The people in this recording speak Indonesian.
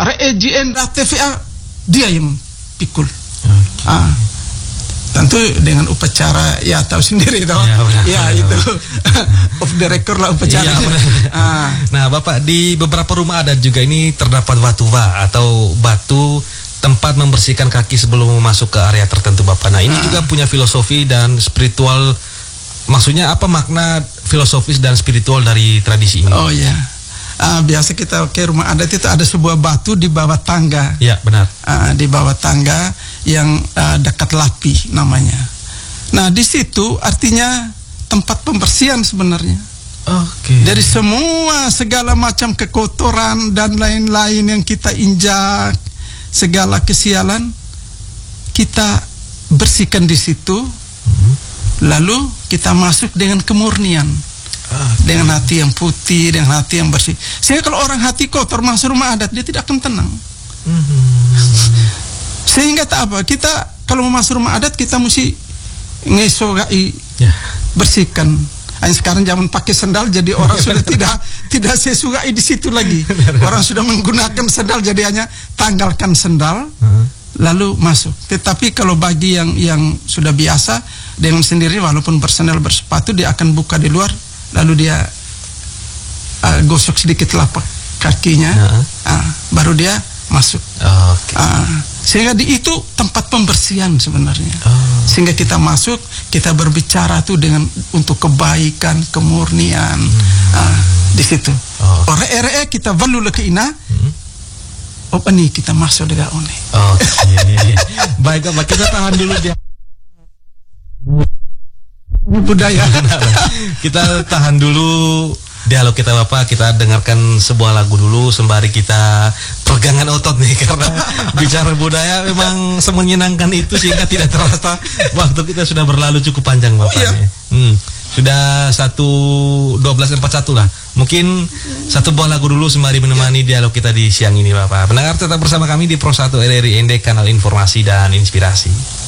REJN TVA dia yang pikul. Tentu dengan upacara ya tahu sendiri toh. Ya itu off the record lah upacara. Nah Bapak, di beberapa rumah adat juga ini terdapat batuva atau batu tempat membersihkan kaki sebelum masuk ke area tertentu Bapak. Nah ini juga punya filosofi dan spiritual. Maksudnya apa makna filosofis dan spiritual dari tradisi ini? Oh ya, biasa kita ke rumah adat itu ada sebuah batu di bawah tangga. Ya benar. Di bawah tangga yang dekat lapi namanya. Nah di situ artinya tempat pembersihan sebenarnya. Oke. Dari semua segala macam kekotoran dan lain-lain yang kita injak, segala kesialan kita bersihkan di situ. Lalu kita masuk dengan kemurnian, dengan hati yang putih, dengan hati yang bersih. Sehingga kalau orang hati kotor masuk rumah adat, dia tidak akan tenang. Sehingga tak apa, kita kalau mau masuk rumah adat kita mesti ngesogai, bersihkan. Sekarang zaman pakai sandal, jadi orang sudah tidak sesuai di situ lagi. Orang sudah menggunakan sandal, jadi hanya tanggalkan sandal, lalu masuk. Tetapi kalau bagi yang sudah biasa dengan sendiri, walaupun bersandal bersepatu, dia akan buka di luar, lalu dia gosok sedikit telapak kakinya, baru dia masuk. Sehingga itu tempat pembersihan sebenarnya. Sehingga kita masuk, kita berbicara tuh dengan untuk kebaikan, kemurnian. Di situ. Ore kita valu ke ina. Apa nih kita masuk dengan one. Baik, Bapak, kita tahan dulu dia. Budaya. Kita tahan dulu dialog kita Bapak, kita dengarkan sebuah lagu dulu sembari kita pegangan otot nih, karena bicara budaya memang semenyenangkan itu sehingga tidak terasa waktu kita sudah berlalu cukup panjang Bapak. Sudah 12:41 lah. Mungkin satu buah lagu dulu sembari menemani dialog kita di siang ini Bapak. Pendengar tetap bersama kami di Pro 1 RRI ND, kanal informasi dan inspirasi.